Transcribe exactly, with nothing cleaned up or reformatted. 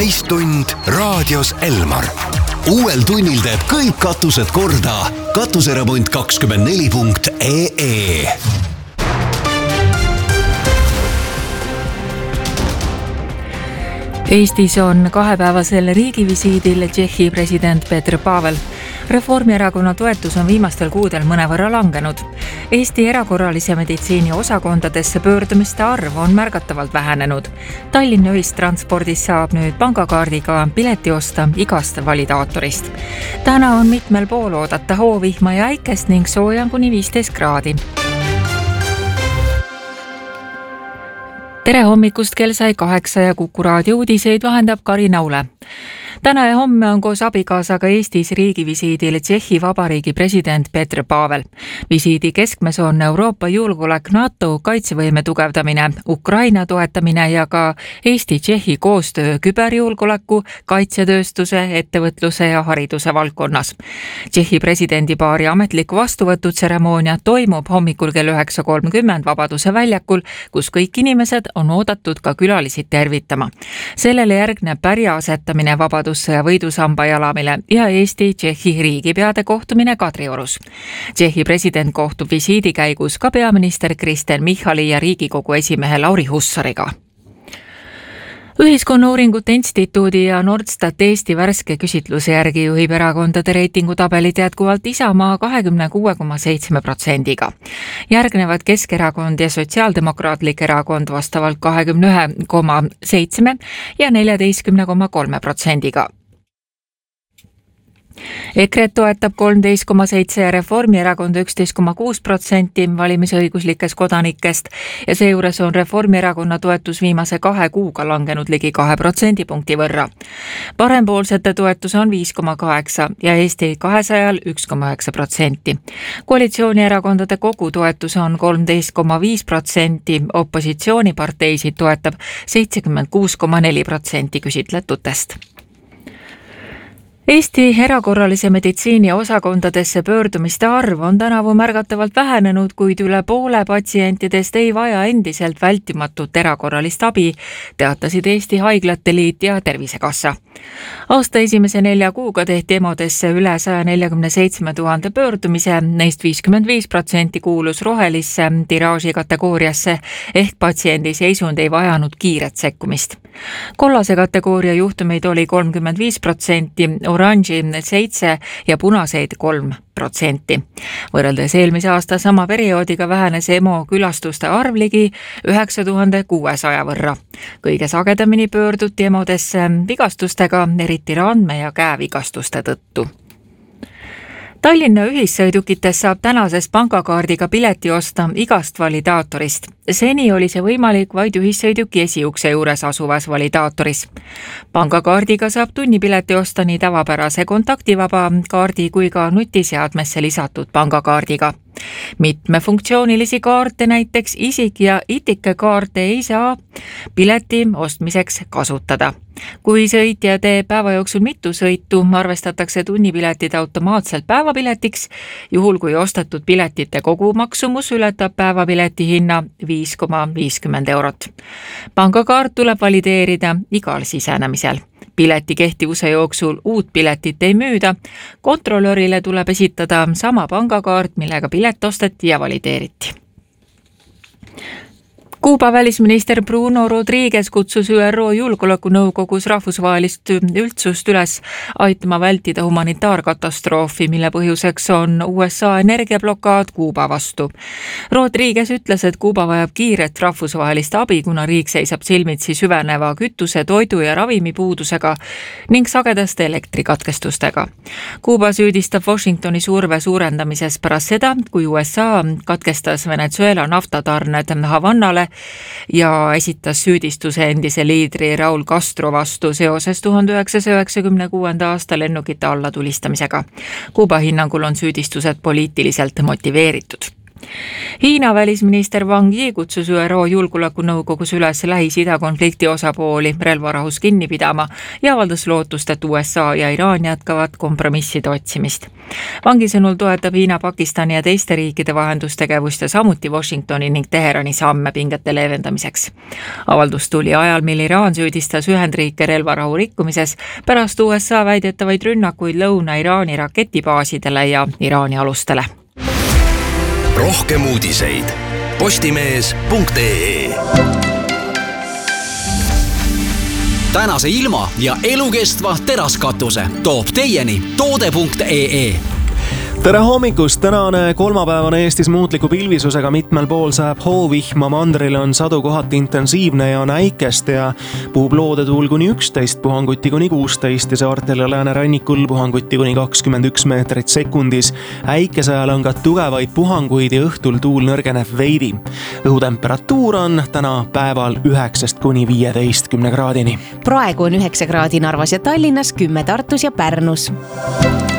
täistund raadios Elmar. Uuel tunnil teeb kõik katused korda katuseremont kakskümmend neli punkt ee ee. Eestis on kahepäevasel riigivisiidil Tšehhi president Petr Pavel. Reformierakonna toetus on viimastel kuudel mõnevõrra langenud. Eesti erakorralise meditsiini osakondadesse pöördumiste arv on märgatavalt vähenenud. Tallinna ühistranspordis saab nüüd pangakaardiga pileti osta igast validaatorist. Täna on mitmel pool oodata hoovihma ja äikest ning sooja kuni viisteist kraadi. Tere hommikust, kell sai kaheksa ja Kuku raadio uudiseid vahendab Kari Naule. Täna ja homme on koos abikaasaga Eestis riigivisiidil Tšehhi Vabariigi president Petr Pavel. Visiidi keskmes on Euroopa julgeolek, NATO kaitsevõime tugevdamine, Ukraina toetamine ja ka Eesti-Tšehhi koostöö küberjulgeoleku, kaitsetööstuse, ettevõtluse ja hariduse valdkonnas. Tšehhi presidendi paari ametliku vastuvõtutseremoonia toimub hommikul kell üheksa kolmkümmend Vabaduse väljakul, kus kõik inimesed on oodatud ka külalisid tervitama. Sellele järgneb pärja asetamine Vabadussõja võidusamba jalamile ja Eesti-Tšehhi riigipeade kohtumine Kadriorus. Tšehhi president kohtub visiidi käigus ka peaminister Kristen Michali ja Riigikogu esimehe Lauri Hussariga. Ühiskonnauuringute instituudi ja Nordstat Eesti värske küsitluse järgi juhib erakondade reitingutabelit jätkuvalt Isamaa kahekümne kuue koma seitse protsendiga. Järgnevad Keskerakond ja Sotsiaaldemokraatlik erakond vastavalt kahekümne ühe koma seitse ja neljateist koma kolm protsendiga. EKRE toetab kolmteist koma seitse ja Reformierakond üksteist koma kuus protsenti valimisõiguslikest kodanikest ja seejuures on Reformierakonna toetus viimase kahe kuuga langenud ligi kahe protsendipunkti võrra. Parempoolsete toetus on viis koma kaheksa ja Eesti kahesajal üks koma üheksa protsenti. Koalitsioonierakondade kogu toetus on kolmteist koma viis protsenti, opositsiooniparteisid toetab seitsekümmend kuus koma neli protsenti küsitletutest. Eesti erakorralise meditsiini osakondadesse pöördumiste arv on tänavu märgatavalt vähenenud, kuid üle poole patsientidest ei vaja endiselt vältimatut erakorralist abi, teatasid Eesti Haiglate Liit ja Tervisekassa. Aasta esimese nelja kuuga tehti emodesse üle saja neljakümne seitsme tuhande pöördumise, neist viiskümmend viis protsenti kuulus rohelisse tiraaži kategooriasse ehk patsiendi seisund ei vajanud kiiret sekkumist. Kollase kategooria juhtumeid oli kolmkümmend viis protsenti, oranži seitse ja punaseid kolm protsenti. Võrreldes eelmise aasta sama perioodiga vähenes EMO külastuste arv ligi üheksa tuhande kuuesaja võrra. Kõige sagedamini pöörduti emodesse vigastustega, eriti randme- ja käevigastuste tõttu. Tallinna ühissõidukites saab tänases pangakaardiga pileti osta igast validaatorist. Seni oli see võimalik vaid ühissõiduki esiukse juures asuvas validaatoris. Pangakaardiga saab tunnipileti osta nii tavapärase kontaktivaba kaardi kui ka nutiseadmesse lisatud pangakaardiga. Mitmefunktsioonilisi kaarte, näiteks isik- ja itikekaarte ei saa pileti ostmiseks kasutada. Kui sõitja teeb päeva jooksul mitu sõitu, arvestatakse tunnipiletid automaatselt päevapiletiks, juhul kui ostetud piletite kogumaksumus ületab päevapileti hinna viis koma viiskümmend eurot. Pangakaart tuleb valideerida igal sisenemisel. Pileti kehtivuse jooksul uut piletit ei müüda, kontrollörile tuleb esitada sama pangakaart, millega pilet osteti ja valideeriti. Kuuba välisminister Bruno Rodriguez kutsus ÜRO julgeolekunõukogus rahvusvahelist üldsust üles aitama vältida humanitaarkatastroofi, mille põhjuseks on U S A energiablokaad Kuuba vastu. Rodriguez ütles, et Kuuba vajab kiiret rahvusvahelist abi, kuna riik seisab silmitsi süveneva kütuse, toidu ja ravimipuudusega ning sagedaste elektrikatkestustega. Kuuba süüdistab Washingtoni surve suurendamises pärast seda, kui U S A katkestas Venezuela naftatarned Havannale ja esitas süüdistuse endise liidri Raul Castro vastu seoses tuhande üheksasaja üheksakümne kuuenda aasta lennukite allatulistamisega. Kuuba hinnangul on süüdistused poliitiliselt motiveeritud. Hiina välisminister Wang Yi kutsus Ü R O julgeolekunõukogus üles Lähis-Ida konflikti osapooli relvarahus kinni pidama ja avaldas lootust, et U S A ja Iraan jätkavad kompromisside otsimist. Wangi sõnul toetab Hiina Pakistani ja teiste riikide vahendustegevust ja samuti Washingtoni ning Teherani samme pingete leevendamiseks. Avaldus tuli ajal, mil Iraan süüdistas Ühendriike relvarahu rikkumises pärast U S A väidetavaid rünnakuid Lõuna-Iraani raketibaasidele ja Iraani alustele. Rohkem uudiseid postimees punkt ee. Tänase ilma ja elukestva teraskatuse toob teieni toode punkt ee. Tere hommikust! Tänane kolmapäevane Eestis muutliku pilvisusega mitmel pool sajab hoovihma, mandrile on sadu kohati intensiivne ja on äikest ja puhub loodetuul kuni üksteist, puhanguti kuni kuusteist ja saartel ja läänerannikul puhanguti kuni kakskümmend üks meetrit sekundis. Äikese ajal on ka tugevaid puhanguid ja õhtul tuul nõrgeneb veidi. Õhutemperatuur on täna päeval üheksast kuni viieteistkümne kraadini. Praegu on üheksa kraadi Narvas ja Tallinnas, kümme Tartus ja Pärnus.